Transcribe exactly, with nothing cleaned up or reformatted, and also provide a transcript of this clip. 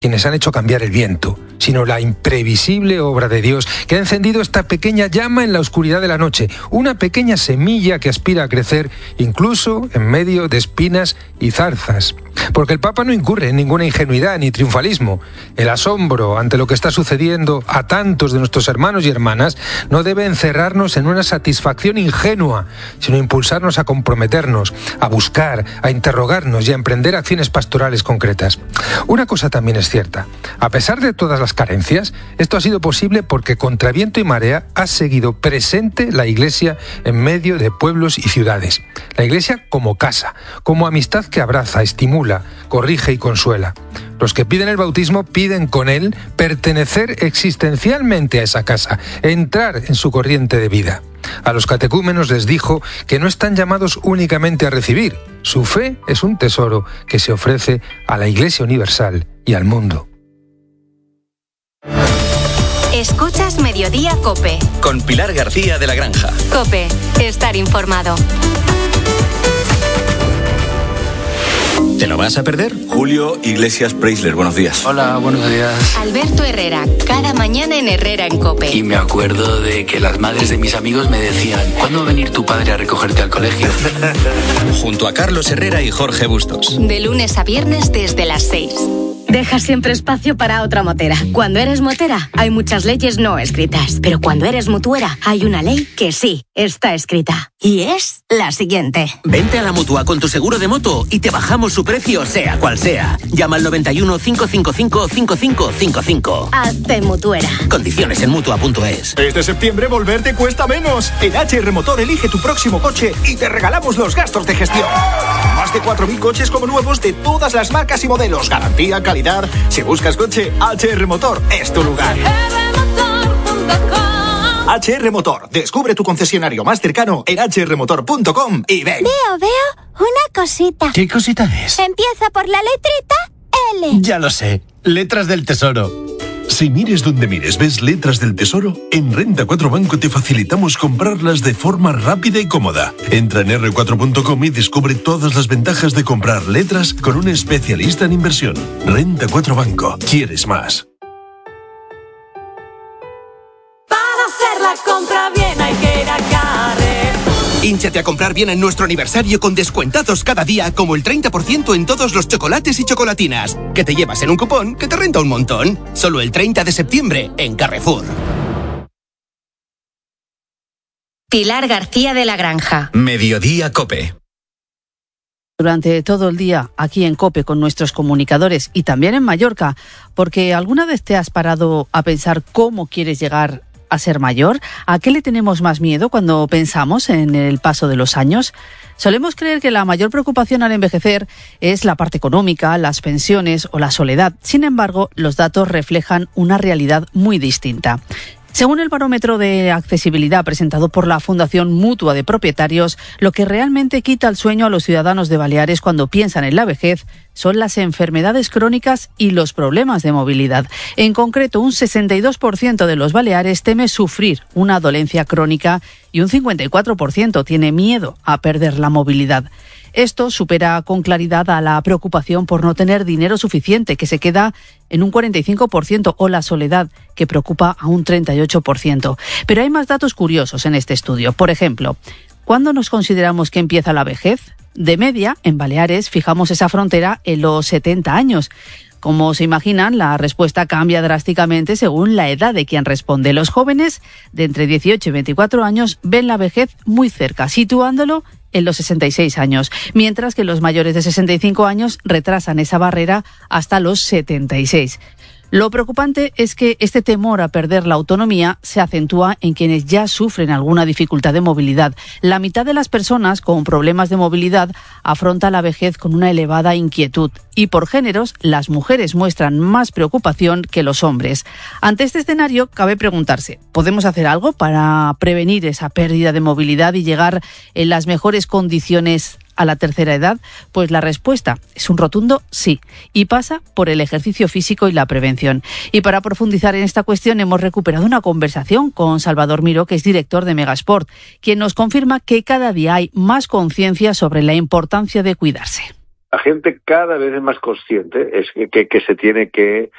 quienes han hecho cambiar el viento, sino la imprevisible obra de Dios que ha encendido esta pequeña llama en la oscuridad de la noche, una pequeña semilla que aspira a crecer incluso en medio de espinas y zarzas. Porque el Papa no incurre en ninguna ingenuidad ni triunfalismo. El asombro ante lo que está sucediendo a tantos de nuestros hermanos y hermanas no debe encerrarnos en una satisfacción ingenua, sino impulsarnos a comprometernos, a buscar, a interrogarnos y a emprender acciones pastorales concretas. Una cosa también es cierta. A pesar de todas las carencias, esto ha sido posible porque contra viento y marea ha seguido presente la Iglesia en medio de pueblos y ciudades. La Iglesia como casa, como amistad que abraza, estimula, corrige y consuela. Los que piden el bautismo piden con él pertenecer existencialmente a esa casa, entrar en su corriente de vida. A los catecúmenos les dijo que no están llamados únicamente a recibir. Su fe es un tesoro que se ofrece a la Iglesia universal y al mundo. Escuchas Mediodía COPE. Con Pilar García de la Granja. COPE, estar informado. ¿Te lo vas a perder? Julio Iglesias Preisler, buenos días. Hola, buenos días. Alberto Herrera, cada mañana en Herrera en COPE. Y me acuerdo de que las madres de mis amigos me decían: ¿cuándo va a venir tu padre a recogerte al colegio? Junto a Carlos Herrera y Jorge Bustos. De lunes a viernes desde las seis. Deja siempre espacio para otra motera. Cuando eres motera, hay muchas leyes no escritas. Pero cuando eres mutuera, hay una ley que sí está escrita. Y es la siguiente. Vente a la Mutua con tu seguro de moto y te bajamos su precio, sea cual sea. Llama al noventa y uno, cinco cinco cinco, cinco cinco cinco cinco. Hazte mutuera. Condiciones en mutua punto es. Este septiembre volverte cuesta menos. En H R Motor elige tu próximo coche y te regalamos los gastos de gestión. Más de cuatro mil coches como nuevos de todas las marcas y modelos. Garantía, calidad. Si buscas coche, H R Motor es tu lugar. H R Motor. Descubre tu concesionario más cercano en h r motor punto com y ven. Veo, veo una cosita. ¿Qué cosita es? Empieza por la letrita L. Ya lo sé. Letras del Tesoro. Si mires donde mires ves letras del Tesoro, en Renta cuatro Banco te facilitamos comprarlas de forma rápida y cómoda. Entra en erre cuatro punto com y descubre todas las ventajas de comprar letras con un especialista en inversión. Renta cuatro Banco. ¿Quieres más? Para hacer la compra bien hay que ir a Carrefour. Hínchate a comprar bien en nuestro aniversario con descuentados cada día, como el treinta por ciento en todos los chocolates y chocolatinas, que te llevas en un cupón que te renta un montón. Solo el treinta de septiembre en Carrefour. Pilar García de la Granja. Mediodía COPE. Durante todo el día aquí en COPE con nuestros comunicadores y también en Mallorca, porque ¿alguna vez te has parado a pensar cómo quieres llegar a ser mayor? ¿A qué le tenemos más miedo cuando pensamos en el paso de los años? Solemos creer que la mayor preocupación al envejecer es la parte económica, las pensiones o la soledad. Sin embargo, los datos reflejan una realidad muy distinta. Según el barómetro de accesibilidad presentado por la Fundación Mutua de Propietarios, lo que realmente quita el sueño a los ciudadanos de Baleares cuando piensan en la vejez son las enfermedades crónicas y los problemas de movilidad. En concreto, un sesenta y dos por ciento de los baleares teme sufrir una dolencia crónica y un cincuenta y cuatro por ciento tiene miedo a perder la movilidad. Esto supera con claridad a la preocupación por no tener dinero suficiente, que se queda en un cuarenta y cinco por ciento, o la soledad, que preocupa a un treinta y ocho por ciento. Pero hay más datos curiosos en este estudio. Por ejemplo, ¿cuándo nos consideramos que empieza la vejez? De media, en Baleares, fijamos esa frontera en los setenta años. Como se imaginan, la respuesta cambia drásticamente según la edad de quien responde. Los jóvenes de entre dieciocho y veinticuatro años ven la vejez muy cerca, situándolo en los sesenta y seis años, mientras que los mayores de sesenta y cinco años retrasan esa barrera hasta los setenta y seis. Lo preocupante es que este temor a perder la autonomía se acentúa en quienes ya sufren alguna dificultad de movilidad. La mitad de las personas con problemas de movilidad afronta la vejez con una elevada inquietud. Y por géneros, las mujeres muestran más preocupación que los hombres. Ante este escenario, cabe preguntarse, ¿podemos hacer algo para prevenir esa pérdida de movilidad y llegar en las mejores condiciones a la tercera edad? Pues la respuesta es un rotundo sí, y pasa por el ejercicio físico y la prevención. Y para profundizar en esta cuestión hemos recuperado una conversación con Salvador Miró, que es director de Megasport, quien nos confirma que cada día hay más conciencia sobre la importancia de cuidarse. La gente cada vez es más consciente es que, que, que se tiene que